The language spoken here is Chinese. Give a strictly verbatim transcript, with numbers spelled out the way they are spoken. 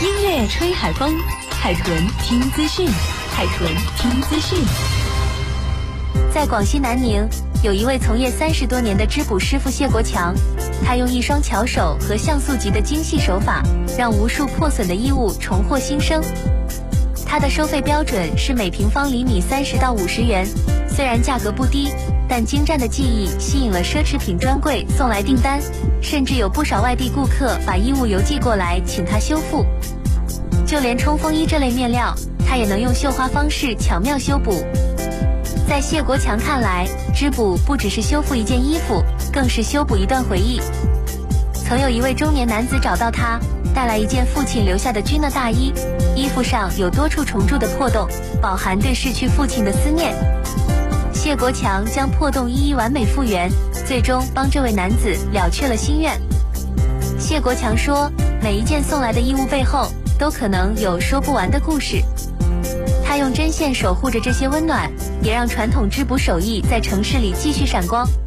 音乐吹海风，海豚听资讯，海豚听资讯。 在广西南宁，有一位从业三十多年的织补师傅谢国强，他用一双巧手和像素级的精细手法，让无数破损的衣物重获新生。他的收费标准是每平方厘米三十到五十元，虽然价格不低，但精湛的技艺吸引了奢侈品专柜送来订单，甚至有不少外地顾客把衣物邮寄过来请他修复。就连冲锋衣这类面料，他也能用绣花方式巧妙修补。在谢国强看来，织补不只是修复一件衣服，更是修补一段回忆。曾有一位中年男子找到他，带来一件父亲留下的军乐大衣，衣服上有多处重铸的破洞，饱含对逝去父亲的思念。谢国强将破洞一一完美复原，最终帮这位男子了却了心愿。谢国强说，每一件送来的衣物背后，都可能有说不完的故事。他用针线守护着这些温暖，也让传统织补手艺在城市里继续闪光。